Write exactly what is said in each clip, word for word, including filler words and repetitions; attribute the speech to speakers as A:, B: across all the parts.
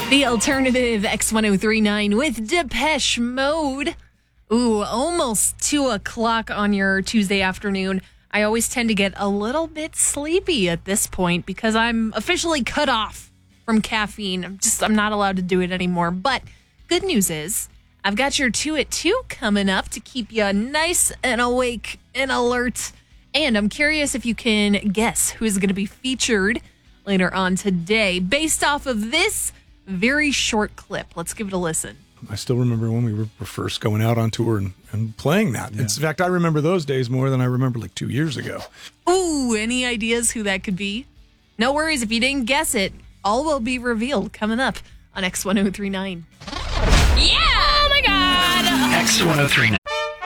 A: The alternative X ten thirty-nine with Depeche Mode. Ooh, almost two o'clock on your Tuesday afternoon. I always tend to get a little bit sleepy at this point because I'm officially cut off from caffeine. I'm just, I'm not allowed to do it anymore. But good news is I've got your two at two coming up to keep you nice and awake and alert. And I'm curious if you can guess who's going to be featured later on today based off of this very short clip. Let's give it a listen.
B: I still remember when we were first going out on tour and, and playing that. Yeah. In fact, I remember those days more than I remember like two years ago.
A: Ooh, any ideas who that could be? No worries if you didn't guess it. All will be revealed coming up on X ten thirty-nine. Yeah! Oh my God!
C: X ten thirty-nine.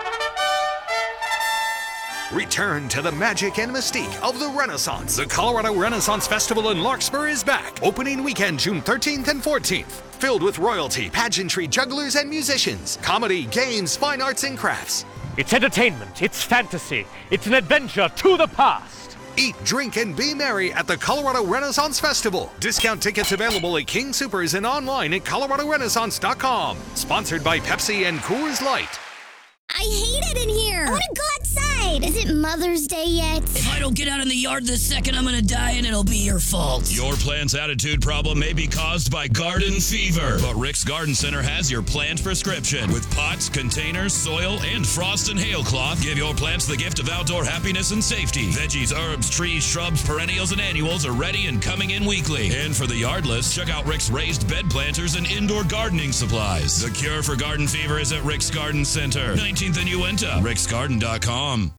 D: Return to the magic and mystique of the Renaissance. The Colorado Renaissance Festival in Larkspur is back. Opening weekend, June thirteenth and fourteenth. Filled with royalty, pageantry, jugglers, and musicians. Comedy, games, fine arts, and crafts.
E: It's entertainment. It's fantasy. It's an adventure to the past.
D: Eat, drink, and be merry at the Colorado Renaissance Festival. Discount tickets available at King Soopers and online at colorado renaissance dot com. Sponsored by Pepsi and Coors Light.
F: I hate it in here. I want to go outside. Is it Mother's Day yet?
G: If I don't get out in the yard this second, I'm going to die and it'll be your fault.
H: Your plant's attitude problem may be caused by garden fever, but Rick's Garden Center has your plant prescription. With pots, containers, soil, and frost and hail cloth, give your plants the gift of outdoor happiness and safety. Veggies, herbs, trees, shrubs, perennials, and annuals are ready and coming in weekly. And for the yardless, check out Rick's raised bed planters and indoor gardening supplies. The cure for garden fever is at Rick's Garden Center. nineteenth and Uinta. ricksgarden dot com.